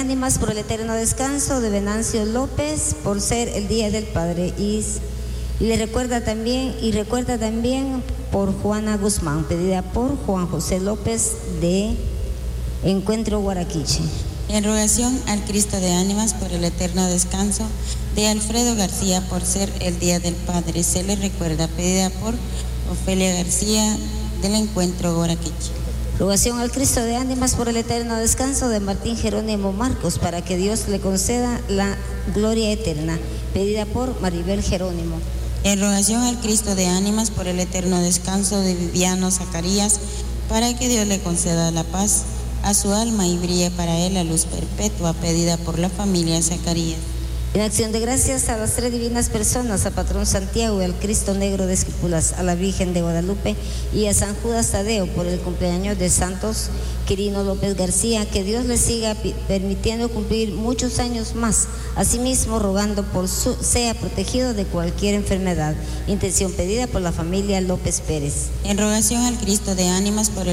Ánimas por el eterno descanso de Venancio López por ser el Día del Padre. Y recuerda también por Juana Guzmán, pedida por Juan José López de Encuentro Guaraquiche. En rogación al Cristo de Ánimas por el eterno descanso de Alfredo García por ser el Día del Padre. Se le recuerda, pedida por Ofelia García del Encuentro Guaraquiche. Rogación al Cristo de Ánimas por el eterno descanso de Martín Jerónimo Marcos para que Dios le conceda la gloria eterna, pedida por Maribel Jerónimo. En rogación al Cristo de Ánimas por el eterno descanso de Viviano Zacarías para que Dios le conceda la paz a su alma y brille para él la luz perpetua, pedida por la familia Zacarías. En acción de gracias a las tres divinas personas, al Patrón Santiago y al Cristo Negro de Esquipulas, a la Virgen de Guadalupe y a San Judas Tadeo por el cumpleaños de Santos Quirino López García, que Dios le siga permitiendo cumplir muchos años más, asimismo rogando por sea protegido de cualquier enfermedad, intención pedida por la familia López Pérez. En rogación al Cristo de Ánimas por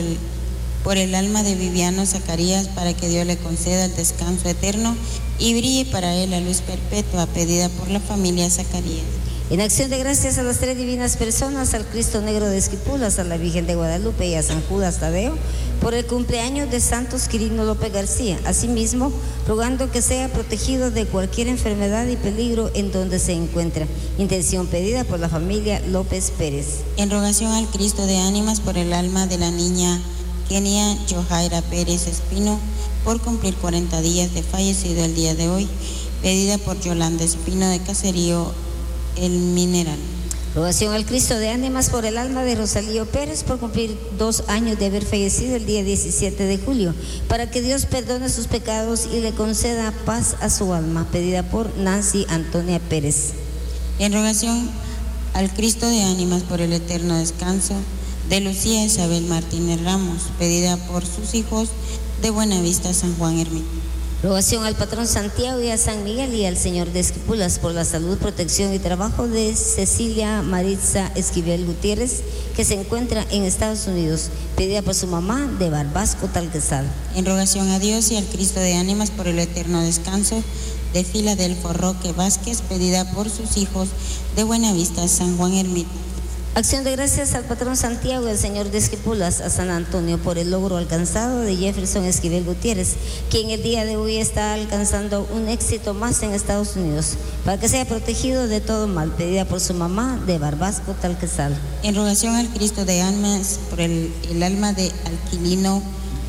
el alma de Viviano Zacarías para que Dios le conceda el descanso eterno y brille para él la luz perpetua, pedida por la familia Zacarías. En acción de gracias a las tres divinas personas, al Cristo Negro de Esquipulas, a la Virgen de Guadalupe y a San Judas Tadeo, por el cumpleaños de Santos Quirino López García, asimismo rogando que sea protegido de cualquier enfermedad y peligro en donde se encuentra, intención pedida por la familia López Pérez. En rogación al Cristo de Ánimas por el alma de la niña Kenia Johaira Pérez Espino, por cumplir 40 días de fallecido el día de hoy, pedida por Yolanda Espino de Caserío El Mineral. Rogación al Cristo de Ánimas por el alma de Rosalío Pérez por cumplir 2 años de haber fallecido el día 17 de julio, para que Dios perdone sus pecados y le conceda paz a su alma, pedida por Nancy Antonia Pérez. En rogación al Cristo de Ánimas por el eterno descanso de Lucía Isabel Martínez Ramos, pedida por sus hijos de Buenavista San Juan Ermita. Rogación al Patrón Santiago y a San Miguel y al Señor de Esquipulas por la salud, protección y trabajo de Cecilia Maritza Esquivel Gutiérrez, que se encuentra en Estados Unidos, pedida por su mamá de Barbasco Talquesal. En rogación a Dios y al Cristo de Ánimas por el eterno descanso de Filadelfo Roque Vázquez, pedida por sus hijos de Buenavista San Juan Ermita. Acción de gracias al Patrón Santiago y al Señor de Esquipulas, a San Antonio por el logro alcanzado de Jefferson Esquivel Gutiérrez, quien el día de hoy está alcanzando un éxito más en Estados Unidos, para que sea protegido de todo mal, pedida por su mamá de Barbasco Talquesal. En rogación al Cristo de Ánimas por el alma de Alquilino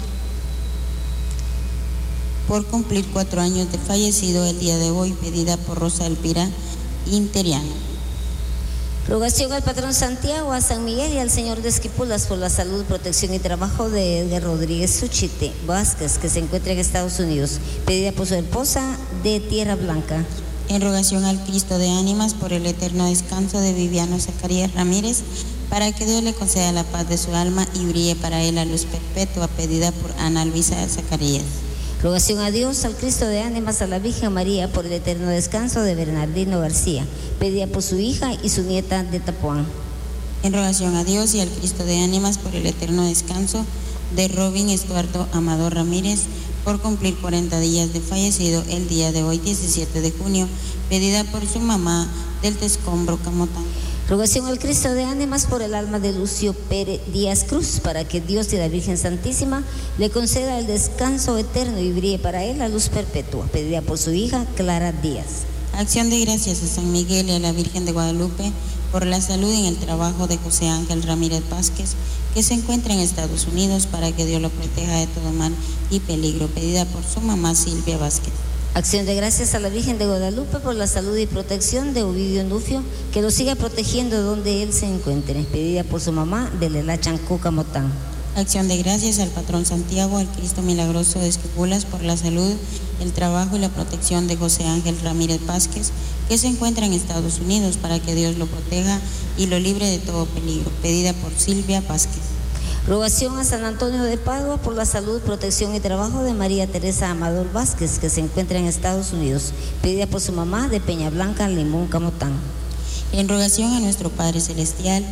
por cumplir 4 años de fallecido el día de hoy, pedida por Rosa Elvira Interiano. Rogación al Patrón Santiago, a San Miguel y al Señor de Esquipulas por la salud, protección y trabajo de Edgar Rodríguez Suchite Vázquez, que se encuentra en Estados Unidos, pedida por su esposa de Tierra Blanca. En rogación al Cristo de Ánimas por el eterno descanso de Viviano Zacarías Ramírez, para que Dios le conceda la paz de su alma y brille para él la luz perpetua, pedida por Ana Luisa Zacarías. Rogación a Dios, al Cristo de Ánimas, a la Virgen María por el eterno descanso de Bernardino García, pedida por su hija y su nieta de Tapuán. En rogación a Dios y al Cristo de Ánimas por el eterno descanso de Robin Estuardo Amador Ramírez, por cumplir 40 días de fallecido el día de hoy, 17 de junio, pedida por su mamá del Tescombro Camotán. Rogación al Cristo de Ánimas por el alma de Lucio Pérez Díaz Cruz, para que Dios y la Virgen Santísima le conceda el descanso eterno y brille para él la luz perpetua, pedida por su hija Clara Díaz. Acción de gracias a San Miguel y a la Virgen de Guadalupe por la salud en el trabajo de José Ángel Ramírez Vázquez, que se encuentra en Estados Unidos, para que Dios lo proteja de todo mal y peligro, pedida por su mamá Silvia Vázquez. Acción de gracias a la Virgen de Guadalupe por la salud y protección de Ovidio Nufio, que lo siga protegiendo donde él se encuentre, pedida por su mamá de Lela Chancó Camotán. Acción de gracias al Patrón Santiago, al Cristo Milagroso de Esquipulas por la salud, el trabajo y la protección de José Ángel Ramírez Vázquez, que se encuentra en Estados Unidos, para que Dios lo proteja y lo libre de todo peligro, pedida por Silvia Vázquez. Rogación a San Antonio de Padua por la salud, protección y trabajo de María Teresa Amador Vázquez, que se encuentra en Estados Unidos, pedida por su mamá de Peña Blanca, Limón, Camotán. En rogación a nuestro Padre Celestial,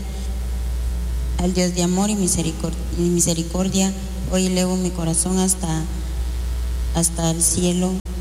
al Dios de amor y misericordia, hoy elevo mi corazón hasta el cielo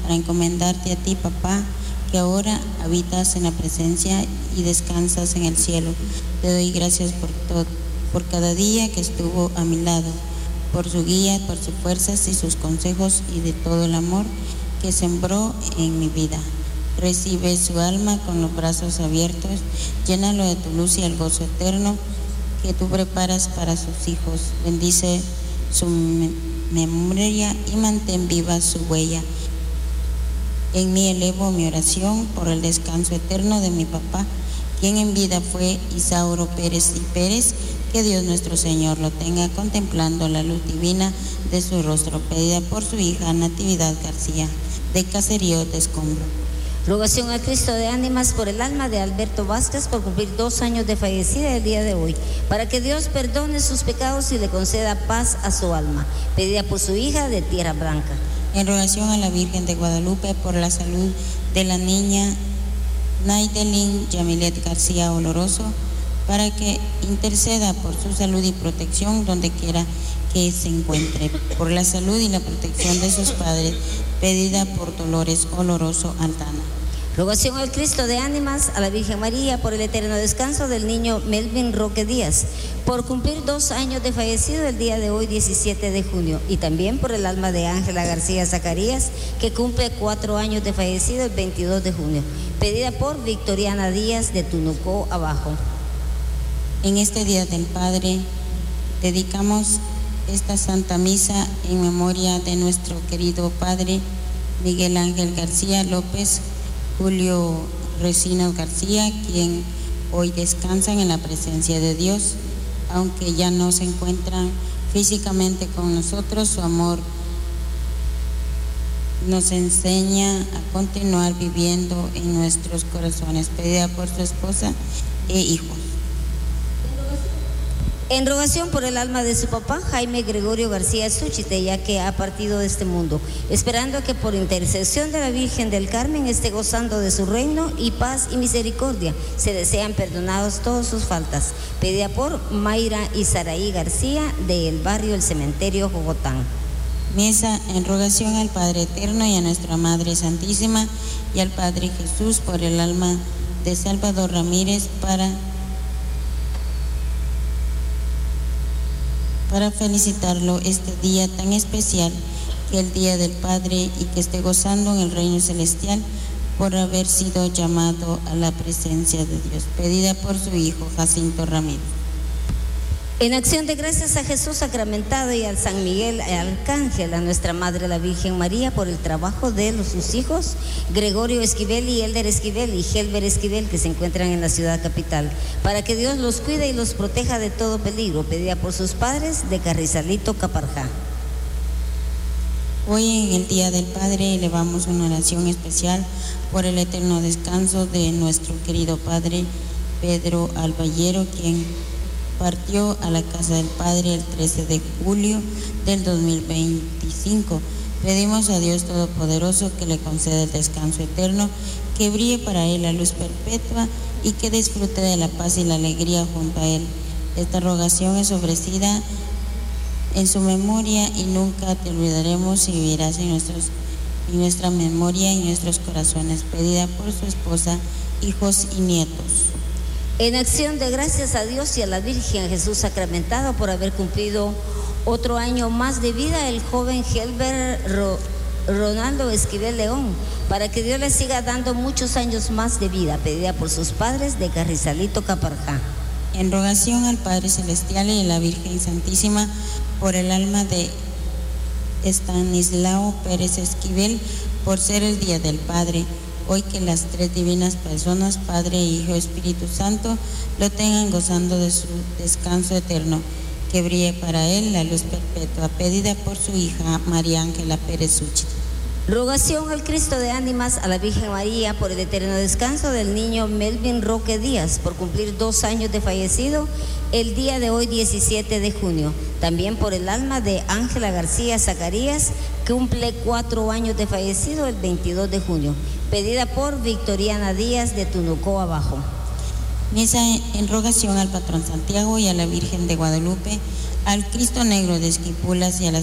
para encomendarte a ti, papá, que ahora habitas en la presencia y descansas en el cielo. Te doy gracias por cada día que estuvo a mi lado, por su guía, por sus fuerzas y sus consejos y de todo el amor que sembró en mi vida. Recibe su alma con los brazos abiertos, llénalo de tu luz y el gozo eterno que tú preparas para sus hijos. Bendice su memoria y mantén viva su huella. En mí elevo mi oración por el descanso eterno de mi papá, quien en vida fue Isauro Pérez y Pérez. Que Dios nuestro Señor lo tenga contemplando la luz divina de su rostro, pedida por su hija Natividad García, de Caserío de Escombro. Rogación al Cristo de ánimas por el alma de Alberto Vázquez por cumplir 2 años de fallecida el día de hoy, para que Dios perdone sus pecados y le conceda paz a su alma, pedida por su hija de Tierra Blanca. En rogación a la Virgen de Guadalupe por la salud de la niña Naidelin Yamilet García Oloroso, para que interceda por su salud y protección donde quiera que se encuentre, por la salud y la protección de sus padres, pedida por Dolores Oloroso Altana. Rogación al Cristo de ánimas, a la Virgen María, por el eterno descanso del niño Melvin Roque Díaz, por cumplir 2 años de fallecido el día de hoy, 17 de junio, y también por el alma de Ángela García Zacarías, que cumple 4 años de fallecido el 22 de junio, pedida por Victoriana Díaz de Tunucó Abajo. En este Día del Padre, dedicamos esta Santa Misa en memoria de nuestro querido Padre Miguel Ángel García López, Julio Recinos García, quien hoy descansan en la presencia de Dios, aunque ya no se encuentran físicamente con nosotros. Su amor nos enseña a continuar viviendo en nuestros corazones, pedida por su esposa e hijos. En rogación por el alma de su papá, Jaime Gregorio García Suchite, ya que ha partido de este mundo, esperando que por intercesión de la Virgen del Carmen esté gozando de su reino y paz y misericordia. Se desean perdonados todas sus faltas. Pedida por Mayra y Saraí García, del barrio El Cementerio, Jogotán. Misa en rogación al Padre Eterno y a nuestra Madre Santísima y al Padre Jesús por el alma de Salvador Ramírez para felicitarlo este día tan especial, que el Día del Padre, y que esté gozando en el reino celestial por haber sido llamado a la presencia de Dios, pedida por su hijo Jacinto Ramírez. En acción de gracias a Jesús sacramentado y al San Miguel Arcángel, a nuestra Madre la Virgen María, por el trabajo de sus hijos, Gregorio Esquivel y Elder Esquivel y Helber Esquivel, que se encuentran en la ciudad capital, para que Dios los cuide y los proteja de todo peligro, pedida por sus padres de Carrizalito, Caparjá. Hoy en el Día del Padre elevamos una oración especial por el eterno descanso de nuestro querido Padre Pedro Alballero, quien partió a la casa del Padre el 13 de julio del 2025. Pedimos a Dios Todopoderoso que le conceda el descanso eterno, que brille para él la luz perpetua y que disfrute de la paz y la alegría junto a él. Esta rogación es ofrecida en su memoria y nunca te olvidaremos y vivirás en nuestra memoria y en nuestros corazones, pedida por su esposa, hijos y nietos. En acción de gracias a Dios y a la Virgen Jesús sacramentado por haber cumplido otro año más de vida, el joven Helber Ronaldo Esquivel León, para que Dios le siga dando muchos años más de vida, pedida por sus padres de Carrizalito, Caparjá. En rogación al Padre Celestial y a la Virgen Santísima por el alma de Estanislao Pérez Esquivel, por ser el Día del Padre. Hoy que las 3 divinas personas, Padre, Hijo, Espíritu Santo, lo tengan gozando de su descanso eterno, que brille para él la luz perpetua, pedida por su hija María Ángela Pérez Suchite. Rogación al Cristo de ánimas, a la Virgen María, por el eterno descanso del niño Melvin Roque Díaz, por cumplir 2 años de fallecido el día de hoy, 17 de junio. También por el alma de Ángela García Zacarías, que cumple 4 años de fallecido el 22 de junio, pedida por Victoriana Díaz de Tunucó Abajo. Misa en rogación al Patrón Santiago y a la Virgen de Guadalupe, al Cristo Negro de Esquipulas y a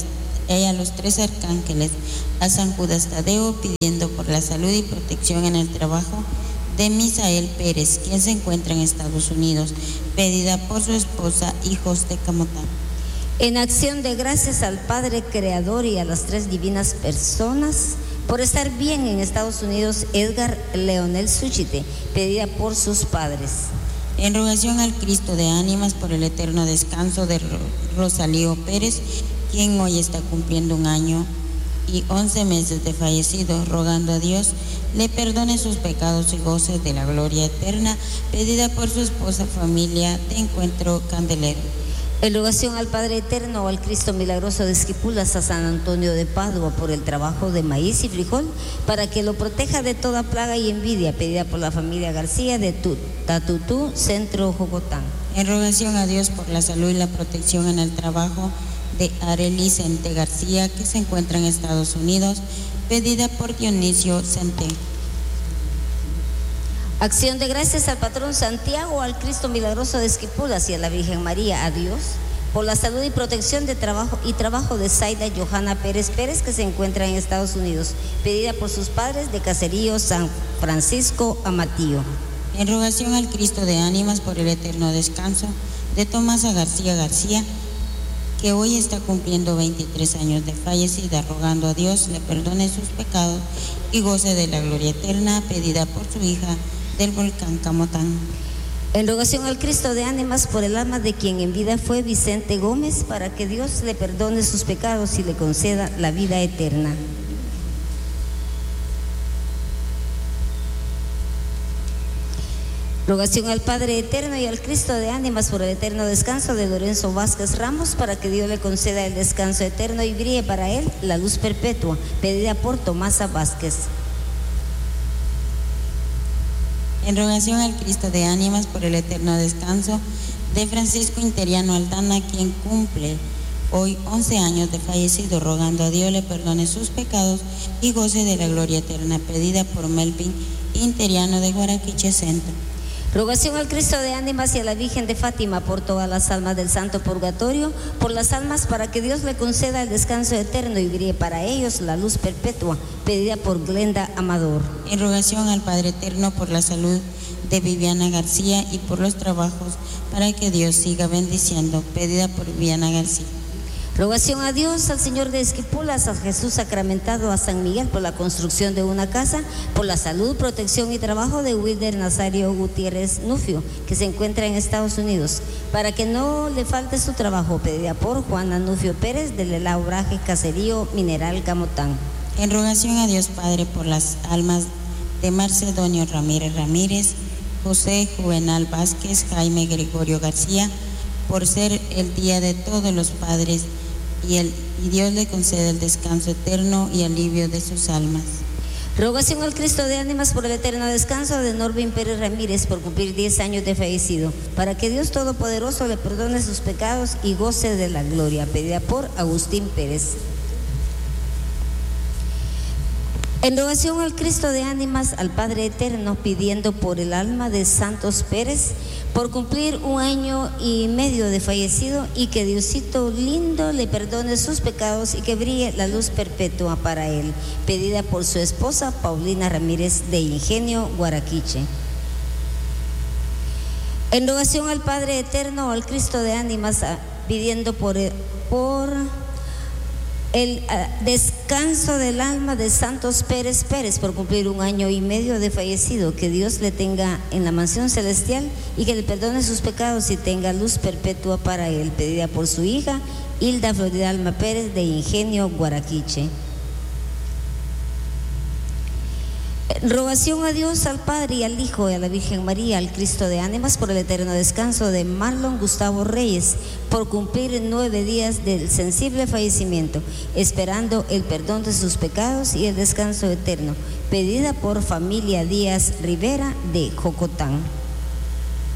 y a los 3 arcángeles, a San Judas Tadeo, pidiendo por la salud y protección en el trabajo de Misael Pérez, quien se encuentra en Estados Unidos, pedida por su esposa y José Camotán. En acción de gracias al Padre Creador y a las 3 divinas personas por estar bien en Estados Unidos, Edgar Leonel Suchite, pedida por sus padres. En rogación al Cristo de ánimas por el eterno descanso de Rosalío Pérez, quien hoy está cumpliendo 1 año y 11 meses de fallecido, rogando a Dios le perdone sus pecados y goce de la gloria eterna, pedida por su esposa, familia de Encuentro Candelero. En rogación al Padre Eterno, al Cristo Milagroso de Esquipulas, a San Antonio de Padua por el trabajo de maíz y frijol, para que lo proteja de toda plaga y envidia, pedida por la familia García de Tatutú, Centro Jocotán. En rogación a Dios por la salud y la protección en el trabajo de Arely Sente García, que se encuentra en Estados Unidos, pedida por Dionisio Sente. Acción de gracias al patrón Santiago, al Cristo Milagroso de Esquipulas y a la Virgen María, a Dios, por la salud y protección de trabajo de Zaida Johanna Pérez Pérez, que se encuentra en Estados Unidos, pedida por sus padres de Caserío San Francisco Amatillo. En rogación al Cristo de ánimas por el eterno descanso de Tomasa García García, que hoy está cumpliendo 23 años de fallecida, rogando a Dios le perdone sus pecados y goce de la gloria eterna, pedida por su hija del volcán Camotán. En rogación al Cristo de ánimas por el alma de quien en vida fue Vicente Gómez, para que Dios le perdone sus pecados y le conceda la vida eterna. Rogación al Padre Eterno y al Cristo de ánimas por el eterno descanso de Lorenzo Vázquez Ramos, para que Dios le conceda el descanso eterno y brille para él la luz perpetua, pedida por Tomasa Vázquez. En rogación al Cristo de ánimas por el eterno descanso de Francisco Interiano Aldana, quien cumple hoy 11 años de fallecido, rogando a Dios le perdone sus pecados y goce de la gloria eterna, pedida por Melvin Interiano de Guaraquiche Centro. Rogación al Cristo de ánimas y a la Virgen de Fátima por todas las almas del Santo Purgatorio, por las almas para que Dios le conceda el descanso eterno y brille para ellos la luz perpetua, pedida por Glenda Amador. En rogación al Padre Eterno por la salud de Viviana García y por los trabajos para que Dios siga bendiciendo, pedida por Viviana García. Rogación a Dios, al Señor de Esquipulas, a Jesús sacramentado, a San Miguel por la construcción de una casa, por la salud, protección y trabajo de Wilder Nazario Gutiérrez Nufio, que se encuentra en Estados Unidos, para que no le falte su trabajo, pedida por Juana Nufio Pérez del elaboraje Caserío Mineral Camotán. En rogación a Dios Padre por las almas de Marcedonio Ramírez Ramírez, José Juvenal Vázquez, Jaime Gregorio García, por ser el día de todos los padres, y Dios le concede el descanso eterno y alivio de sus almas. Rogación al Cristo de ánimas por el eterno descanso de Norvin Pérez Ramírez por cumplir 10 años de fallecido, para que Dios Todopoderoso le perdone sus pecados y goce de la gloria, pedida por Agustín Pérez. En rogación al Cristo de ánimas, al Padre Eterno, pidiendo por el alma de Santos Pérez, por cumplir 1 año y medio de fallecido, y que Diosito lindo le perdone sus pecados y que brille la luz perpetua para él, pedida por su esposa Paulina Ramírez de Ingenio, Guaraquiche. En rogación al Padre Eterno, al Cristo de ánimas, pidiendo por el descanso del alma de Santos Pérez Pérez por cumplir 1 año y medio de fallecido, que Dios le tenga en la mansión celestial y que le perdone sus pecados y tenga luz perpetua para él, pedida por su hija Hilda Floridalma Pérez de Ingenio, Guaraquiche. Rogación a Dios, al Padre y al Hijo y a la Virgen María, al Cristo de ánimas por el eterno descanso de Marlon Gustavo Reyes por cumplir 9 días del sensible fallecimiento, esperando el perdón de sus pecados y el descanso eterno, pedida por familia Díaz Rivera de Jocotán.